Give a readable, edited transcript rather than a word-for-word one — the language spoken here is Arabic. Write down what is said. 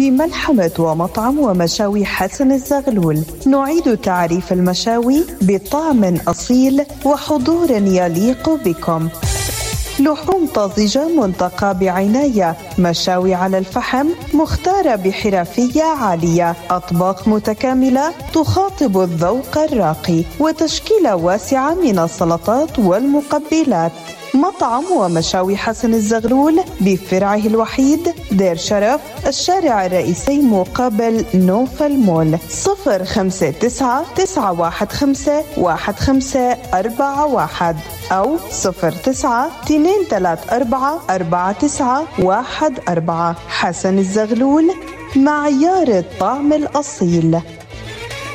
في ملحمة ومطعم ومشاوي حسن الزغلول نعيد تعريف المشاوي بطعم أصيل وحضور يليق بكم. لحوم طازجة منتقى بعناية، مشاوي على الفحم مختارة بحرفية عالية، أطباق متكاملة تخاطب الذوق الراقي، وتشكيلة واسعة من السلطات والمقبلات. مطعم ومشاوي حسن الزغلول بفرعه الوحيد دير شرف، الشارع الرئيسي مقابل نوفل مول. 059-915-1541 أو 092344914. حسن الزغلول، معيار الطعم الأصيل.